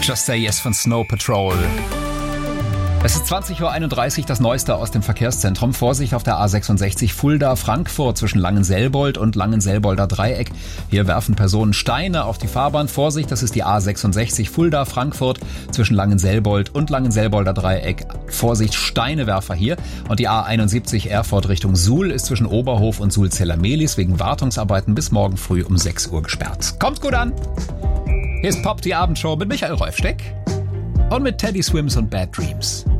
Just Say Yes von Snow Patrol. Es ist 20.31 Uhr, das Neueste aus dem Verkehrszentrum. Vorsicht auf der A66 Fulda-Frankfurt zwischen Langenselbold und Langenselbolder Dreieck. Hier werfen Personen Steine auf die Fahrbahn. Vorsicht, das ist die A66 Fulda-Frankfurt zwischen Langenselbold und Langenselbolder Dreieck. Vorsicht, Steinewerfer hier. Und die A71 Erfurt Richtung Suhl ist zwischen Oberhof und Suhl-Zellermelis wegen Wartungsarbeiten bis morgen früh um 6 Uhr gesperrt. Kommt's gut an! Hier ist Pop, die Abendshow mit Michael Rolfsteck und mit Teddy Swims und Bad Dreams.